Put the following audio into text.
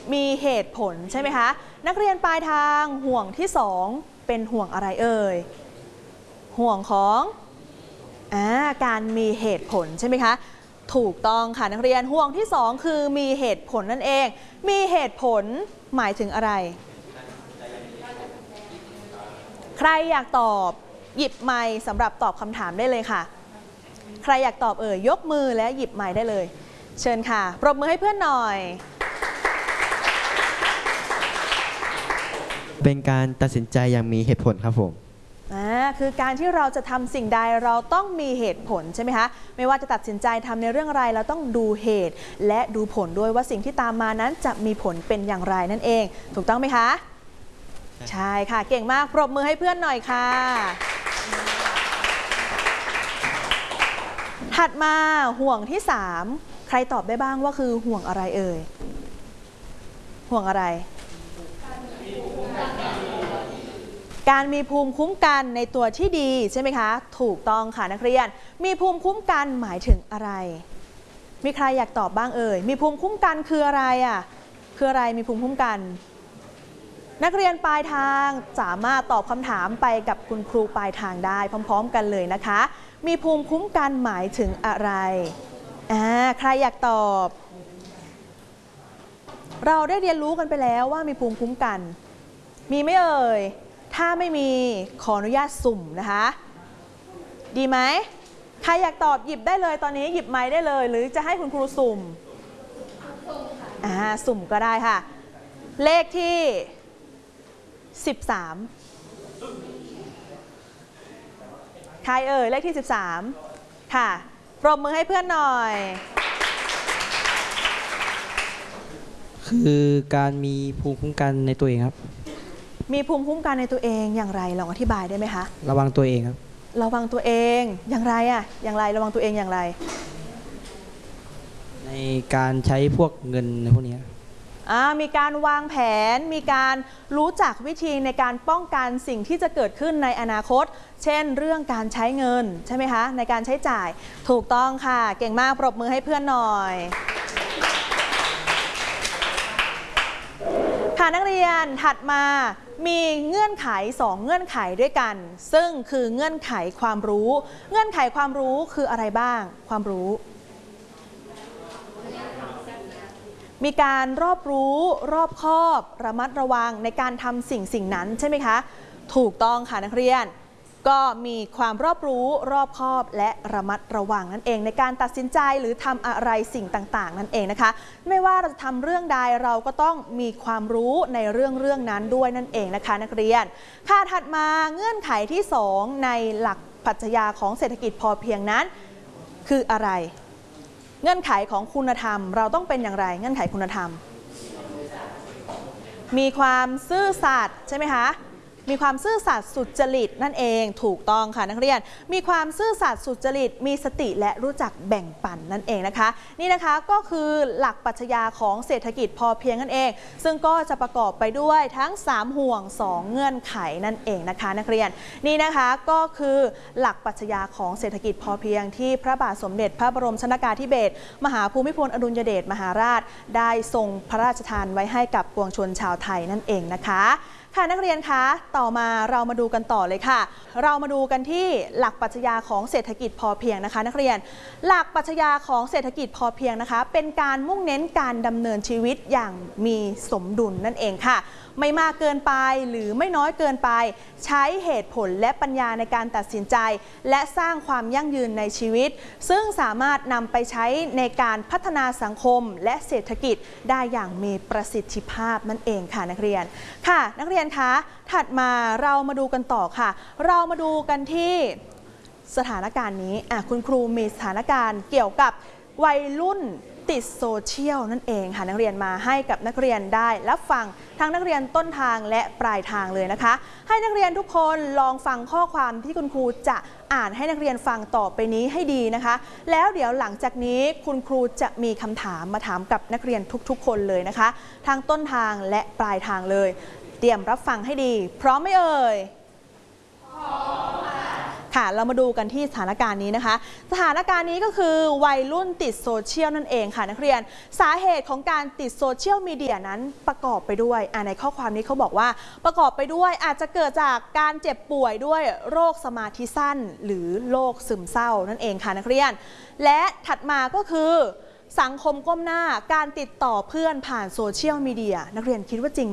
มีเหตุผลใช่ไหมคะนักเรียนปลายทางห่วงที่2เป็นห่วงอะไรเอ่ยห่วงของการมีเหตุผลใช่ไหมคะถูกต้องค่ะนักเรียนห่วงที่2คือมีเหตุผลนั่นเองมีเหตุผลหมายถึงอะไรใครอยากตอบหยิบไมค์สำหรับตอบคำถามได้เลยค่ะใครอยากตอบยกมือและหยิบไมค์ได้เลยเชิญค่ะปรบมือให้เพื่อนหน่อยเป็นการตัดสินใจอย่างมีเหตุผลครับผมคือการที่เราจะทำสิ่งใดเราต้องมีเหตุผลใช่ไหมคะไม่ว่าจะตัดสินใจทำในเรื่องอะไรเราต้องดูเหตุและดูผลด้วยว่าสิ่งที่ตามมานั้นจะมีผลเป็นอย่างไรนั่นเองถูกต้องไหมคะใช่ค่ะเก่งมากปรบมือให้เพื่อนหน่อยค่ะถัดมาห่วงที่3ใครตอบได้บ้างว่าคือห่วงอะไรเอ่ยห่วงอะไรการมีภูมิคุ้มกันในตัวที่ดีใช่ไหมคะถูกต้องค่ะนักเรียนมีภูมิคุ้มกันหมายถึงอะไรมีใครอยากตอบบ้างเอ่ยมีภูมิคุ้มกันคืออะไรคืออะไรมีภูมิคุ้มกันนักเรียนปลายทางสามารถตอบคำถามไปกับคุณครูปลายทางได้พร้อมๆกันเลยนะคะมีภูมิคุ้มกันหมายถึงอะไรใครอยากตอบเราได้เรียนรู้กันไปแล้วว่ามีภูมิคุ้มกันมีไหมเอ่ยถ้าไม่มีขออนุญาตสุ่มนะคะดีไหมใครอยากตอบหยิบได้เลยตอนนี้หยิบไมค์ได้เลยหรือจะให้คุณครูสุ่มสุ่มก็ได้ค่ะเลขที่13ใครเอ่ยเลขที่13ค่ะปรบมือให้เพื่อนหน่อยคือการมีภูมิคุ้มกันในตัวเองครับมีภูมิคุ้มกันในตัวเองอย่างไรลองอธิบายได้ไหมคะระวังตัวเองครับระวังตัวเองอย่างไรอย่างไรระวังตัวเองอย่างไรในการใช้พวกเงินในพวกนี้มีการวางแผนมีการรู้จักวิธีในการป้องกันสิ่งที่จะเกิดขึ้นในอนาคตเช่นเรื่องการใช้เงินใช่ไหมคะในการใช้จ่ายถูกต้องค่ะเก่งมากปรบมือให้เพื่อนหน่อยค่ะนักเรียนถัดมามีเงื่อนไข2เงื่อนไขด้วยกันซึ่งคือเงื่อนไขความรู้เงื่อนไขความรู้คืออะไรบ้างความรู้มีการรอบรู้รอบคอบระมัดระวังในการทำสิ่งนั้นใช่ไหมคะถูกต้องค่ะนักเรียนก็มีความรอบรู้รอบคอบและระมัดระวังนั่นเองในการตัดสินใจหรือทำอะไรสิ่งต่างๆนั่นเองนะคะไม่ว่าเราจะทำเรื่องใดเราก็ต้องมีความรู้ในเรื่องนั้นด้วยนั่นเองนะคะนักเรียนค่ะถัดมาเงื่อนไขที่2ในหลักปรัชญาของเศรษฐกิจพอเพียงนั้นคืออะไรเงื่อนไขของคุณธรรมเราต้องเป็นอย่างไรเงื่อนไขคุณธรรมมีความซื่อสัตย์ใช่ไหมคะมีความซื่อสัตย์สุจริตนั่นเองถูกต้องค่ะนักเรียนมีความซื่อสัตย์สุจริตมีสติและรู้จักแบ่งปันนั่นเองนะคะนี่นะคะก็คือหลักปรัชญาของเศรษฐกิจพอเพียงนั่นเองซึ่งก็จะประกอบไปด้วยทั้ง3ห่วง2เงื่อนไขนั่นเองนะคะนักเรียนนี่นะคะก็คือหลักปรัชญาของเศรษฐกิจพอเพียงที่พระบาทสมเด็จพระบรมชนกาธิเบศรมหาภูมิพลอดุลยเดชมหาราชได้ทรงพระราชทานไว้ให้กับปวงชนชาวไทยนั่นเองนะคะค่ะนักเรียนคะต่อมาเรามาดูกันต่อเลยค่ะเรามาดูกันที่หลักปรัชญาของเศรษฐกิจพอเพียงนะคะนักเรียนหลักปรัชญาของเศรษฐกิจพอเพียงนะคะเป็นการมุ่งเน้นการดำเนินชีวิตอย่างมีสมดุลนั่นเองค่ะไม่มากเกินไปหรือไม่น้อยเกินไปใช้เหตุผลและปัญญาในการตัดสินใจและสร้างความยั่งยืนในชีวิตซึ่งสามารถนำไปใช้ในการพัฒนาสังคมและเศรษฐกิจได้อย่างมีประสิทธิภาพนั่นเองค่ะนักเรียนค่ะนักเรียนคะถัดมาเรามาดูกันต่อค่ะเรามาดูกันที่สถานการณ์นี้คุณครูมีสถานการณ์เกี่ยวกับวัยรุ่นติดโซเชียลนั่นเองค่ะนักเรียนมาให้กับนักเรียนได้รับฟังทั้งนักเรียนต้นทางและปลายทางเลยนะคะให้นักเรียนทุกคนลองฟังข้อความที่คุณครูจะอ่านให้นักเรียนฟังต่อไปนี้ให้ดีนะคะแล้วเดี๋ยวหลังจากนี้คุณครูจะมีคำถามมาถามกับนักเรียนทุกๆคนเลยนะคะทั้งต้นทางและปลายทางเลยเตรียมรับฟังให้ดีพร้อมไหมเอ่ยพร้อมค่ะเรามาดูกันที่สถานการณ์นี้นะคะ สถานการณ์นี้ก็คือวัยรุ่นติดโซเชียลนั่นเองค่ะนักเรียนสาเหตุของการติดโซเชียลมีเดียนั้นประกอบไปด้วยในข้อความนี้เขาบอกว่าประกอบไปด้วยอาจจะเกิดจากการเจ็บป่วยด้วยโรคสมาธิสั้นหรือโรคซึมเศร้านั่นเองค่ะนักเรียนและถัดมาก็คือสังคมก้มหน้าการติดต่อเพื่อนผ่านโซเชียลมีเดียนักเรียนคิดว่าจริง